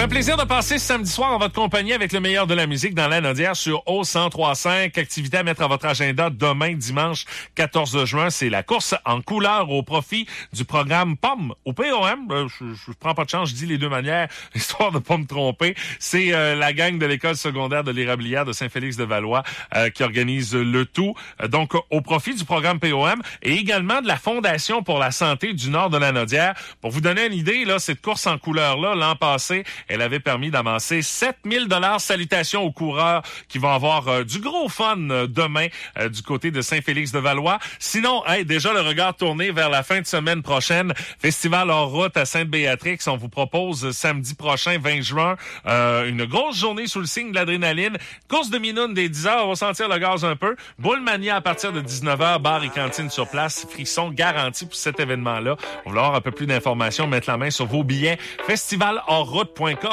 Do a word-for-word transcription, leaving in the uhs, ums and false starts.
plaisir de passer ce samedi soir en votre compagnie avec le meilleur de la musique dans la Nodière sur O cent trois cinq. Activité à mettre à votre agenda demain, dimanche quatorze juin. C'est la course en couleur au profit du programme P O M au P O M. Euh, je, je prends pas de chance, je dis les deux manières, histoire de pas me tromper. C'est euh, la gang de l'école secondaire de l'Érablière de Saint-Félix-de-Valois euh, qui organise le tout. Euh, donc, au profit du programme P O M et également de la Fondation pour la santé du Nord de la Nodière. Pour vous donner une idée, là, cette course en couleur-là, l'an passé, elle avait permis d'amasser sept mille dollars. Salutations aux coureurs qui vont avoir euh, du gros fun euh, demain euh, du côté de Saint-Félix-de-Valois. Sinon, hey, déjà le regard tourné vers la fin de semaine prochaine. Festival hors route à Sainte-Béatrix. On vous propose euh, samedi prochain, vingt juin, euh, une grosse journée sous le signe de l'adrénaline. Course de minoune dès dix heures. On va sentir le gaz un peu. Boule mania à partir de dix-neuf heures. Bar et cantine sur place. Frisson garanti pour cet événement-là. On va avoir un peu plus d'informations. Mettre la main sur vos billets. festival hors route point com.